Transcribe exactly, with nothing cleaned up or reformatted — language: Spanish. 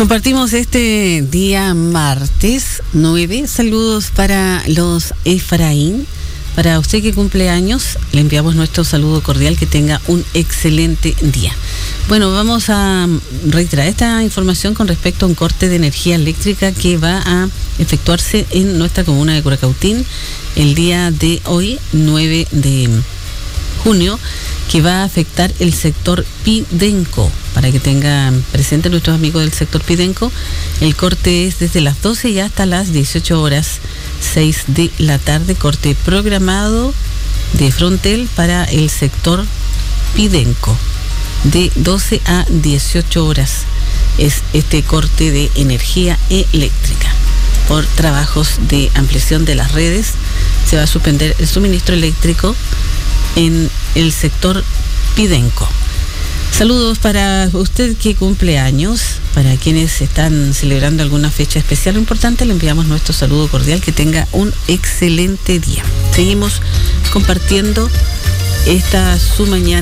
Compartimos este día martes nueve. Saludos para los Efraín. Para usted que cumple años, le enviamos nuestro saludo cordial, que tenga un excelente día. Bueno, vamos a reiterar esta información con respecto a un corte de energía eléctrica que va a efectuarse en nuestra comuna de Curacautín el día de hoy, nueve de junio, que va a afectar el sector Pidenco. Para que tengan presente nuestros amigos del sector Pidenco, el corte es desde las doce y hasta las dieciocho horas seis de la tarde, corte programado de Frontel para el sector Pidenco. De doce a dieciocho horas es este corte de energía eléctrica. Por trabajos de ampliación de las redes, se va a suspender el suministro eléctrico en el sector Pidenco. Saludos para usted que cumple años, para quienes están celebrando alguna fecha especial o importante, le enviamos nuestro saludo cordial, que tenga un excelente día. Seguimos compartiendo esta su mañana.